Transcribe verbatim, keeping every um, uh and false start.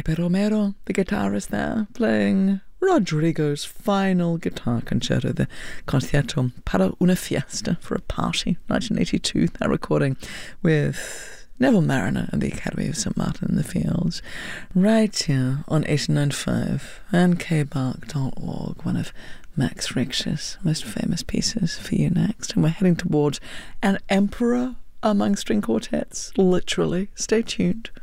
Pepe Romero, the guitarist there, playing Rodrigo's final guitar concerto, the Concierto para una Fiesta, for a party, nineteen eighty-two, that recording with Neville Mariner and the Academy of Saint Martin in the Fields, right here on eighty-nine point five and k bark dot org, one of Max Richter's most famous pieces for you next. And we're heading towards an emperor among string quartets, literally. Stay tuned.